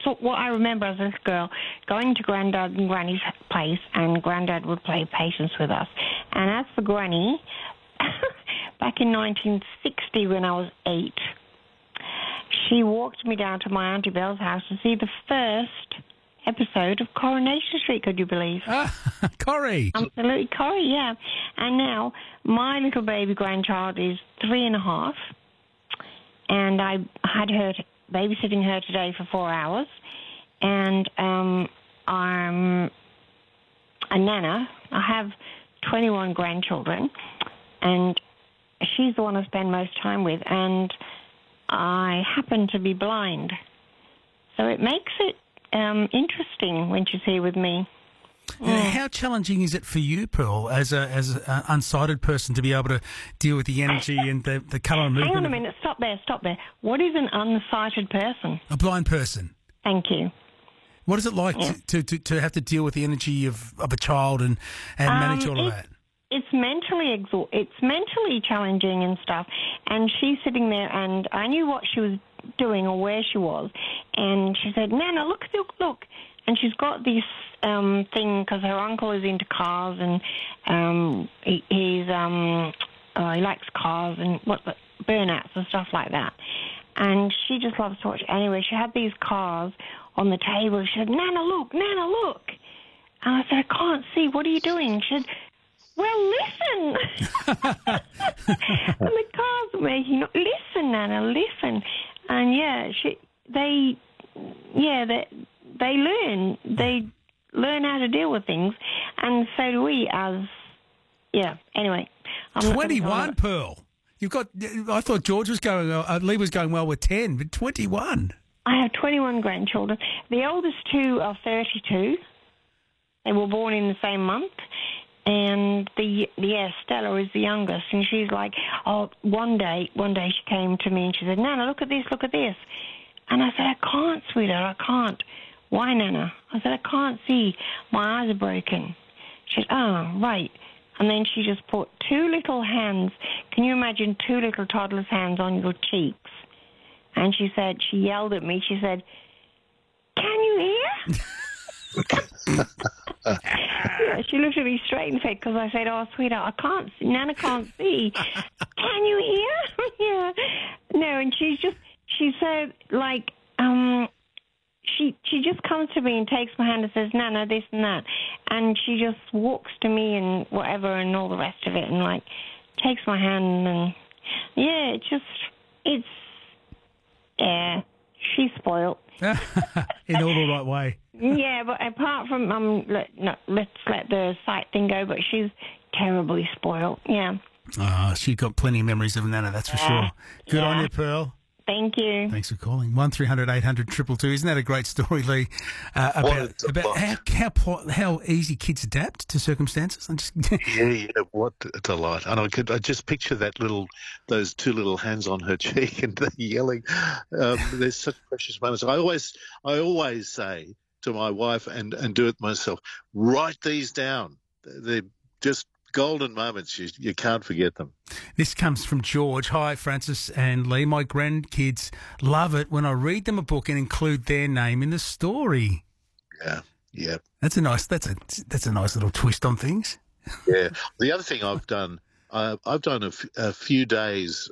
what I remember as a little girl, going to Grandad and Granny's place, and Grandad would play Patience with us. And as for Granny, back in 1960 when I was 8, she walked me down to my Auntie Belle's house to see the first episode of Coronation Street, could you believe? Corrie. Absolutely, Corrie, yeah. And now my little baby grandchild is 3.5, and I had her babysitting her today for 4 hours, and I'm a nana. I have 21 grandchildren, and she's the one I spend most time with, and I happen to be blind. So it makes it interesting when she's here with me. How challenging is it for you, Pearl, as an unsighted person, to be able to deal with the energy and the colour and movement? Hang on a minute. Stop there. What is an unsighted person? A blind person. Thank you. What is it like to have to deal with the energy of a child and manage all of that? It's mentally challenging and stuff. And she's sitting there, and I knew what she was doing or where she was, and she said, "Nana, look." And she's got this thing, because her uncle is into cars, and he likes cars and burnouts and stuff like that. And she just loves to watch. Anyway, she had these cars on the table. She said, Nana, look. And I said, I can't see. What are you doing? She said, well, listen. And the cars are making, listen, Nana, listen. And they learn. They learn how to deal with things, and so do we anyway. 21, Pearl. I thought George was Lee was going well with 10, but 21. I have 21 grandchildren. The oldest two are 32. They were born in the same month. And Stella is the youngest, and she's like, one day she came to me and she said, Nana, look at this. And I said, I can't, sweetheart, I can't. Why, Nana? I said, I can't see. My eyes are broken. She said, oh, right. And then she just put two little hands. Can you imagine two little toddler's hands on your cheeks? And she yelled at me. She said, can you hear? She looked at me straight in the face because I said, oh, sweetheart, I can't see. Nana can't see. Can you hear? Yeah. No, and she said, like, she just comes to me and takes my hand and says, Nana, this and that. And she just walks to me and whatever and all the rest of it and, like, takes my hand and, she's spoiled. In all the right way. Yeah, but apart from, let's let the sight thing go, but she's terribly spoiled, yeah. Oh, she's got plenty of memories of Nana, that's for sure. Good on you, Pearl. Thank you. Thanks for calling. 1300 800 222. Isn't that a great story, Lee? About how easy kids adapt to circumstances. What a delight! And I just picture those two little hands on her cheek and the yelling. There's such precious moments. I always say to my wife and do it myself, write these down. They're just golden moments. You can't forget them. This comes from George. Hi, Francis and Lee. My grandkids love it when I read them a book and include their name in the story. Yeah. That's a nice little twist on things. Yeah. The other thing I've done a few days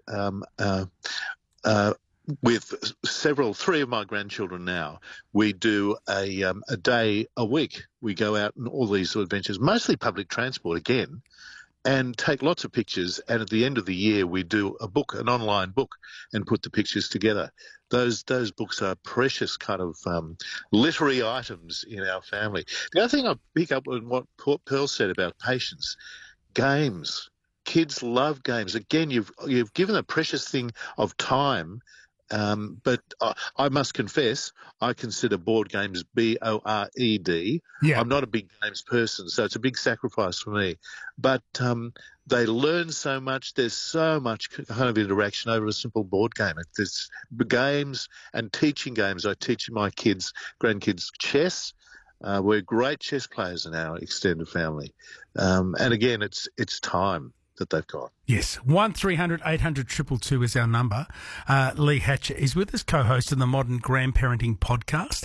with three of my grandchildren now. We do a day a week. We go out on all these adventures, mostly public transport again, and take lots of pictures. And at the end of the year, we do an online book, and put the pictures together. Those books are precious kind of literary items in our family. The other thing I pick up on what Pearl said about patience, games. Kids love games. Again, you've given a precious thing of time. But I must confess, I consider board games BORED. Yeah. I'm not a big games person, so it's a big sacrifice for me. But they learn so much. There's so much kind of interaction over a simple board game. There's games and teaching games. I teach my grandkids chess. We're great chess players in our extended family. And again, it's time that they've got. Yes, 1300 800 222 is our number. Lee Hatcher is with us, co-host of the Modern Grandparenting Podcast.